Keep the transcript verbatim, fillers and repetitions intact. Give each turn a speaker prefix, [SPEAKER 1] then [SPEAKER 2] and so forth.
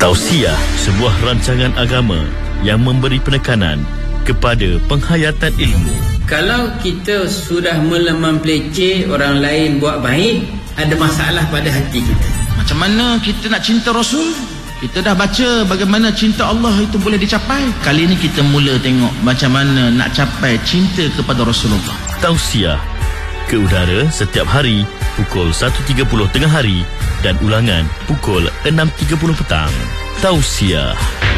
[SPEAKER 1] Tausiah, sebuah rancangan agama yang memberi penekanan kepada penghayatan ilmu.
[SPEAKER 2] Kalau kita sudah mula mempleceh orang lain buat baik, ada masalah pada hati kita.
[SPEAKER 3] Macam mana kita nak cinta Rasul? Kita dah baca bagaimana cinta Allah itu boleh dicapai. Kali ini kita mula tengok macam mana nak capai cinta kepada Rasulullah.
[SPEAKER 1] Tausiah ke udara setiap hari pukul satu tiga puluh tengah hari dan ulangan pukul enam tiga puluh petang. Tausiah.